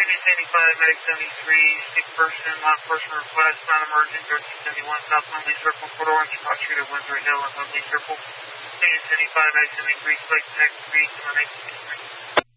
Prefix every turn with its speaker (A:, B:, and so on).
A: I-75, sick person, lost person request, non-emergent, 1371 South Lindley Circle, Port Orange, Cross Street of Windsor Hill and Lindley Circle. I-75, I-73, select text 3, 218.